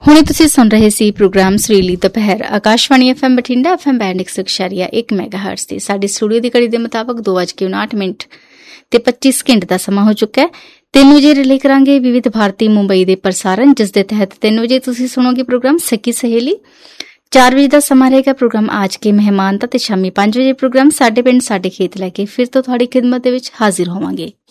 ਹੁਣੇ ਤੁਸੀਂ ਸੁਣ ਰਹੇ ਸੀ ਪ੍ਰੋਗਰਾਮ ਸੁਰੀਲੀ ਦੁਪਹਿਰ Akashvani FM Bathinda FM band 101 ਮੈਗਾਹਰਟਜ਼ ਤੇ। ਸਾਡੀ ਸਟੂਡੀਓ ਦੀ ਘੜੀ ਦੇ ਮੁਤਾਬਕ 2:59 ਤੇ 25 ਸਕਿੰਟ ਦਾ ਸਮਾਂ ਹੋ ਚੁੱਕਾ ਹੈ। 3 ਵਜੇ ਰਿਲੇ ਕਰਾਂਗੇ ਵਿਵਿਧ ਭਾਰਤੀ ਮੁੰਬਈ ਦੇ ਪ੍ਰਸਾਰਣ, ਜਿਸ ਦੇ ਤਹਿਤ 3 ਵਜੇ ਤੁਸੀਂ ਸੁਣੋਗੇ ਪ੍ਰੋਗਰਾਮ ਸੱਕੀ ਸਹੇਲੀ। 4 ਵਜੇ ਦਾ ਸਮਾਂ ਰਹੇਗਾ ਪ੍ਰੋਗਰਾਮ ਆਜ ਕੇ ਮਹਿਮਾਨ ਦਾ ਤੇ ਸ਼ਾਮੀ 5 ਵਜੇ ਪ੍ਰੋਗਰਾਮ ਸਾਡੇ ਪਿੰਡ ਸਾਡੇ ਖੇਤ ਲੈ ਕੇ ਫਿਰ ਤੋਂ ਤੁਹਾਡੀ ਖਿਦਮਤ ਦੇ ਵਿੱਚ ਹਾਜ਼ਰ ਹੋਵਾਂਗੇ।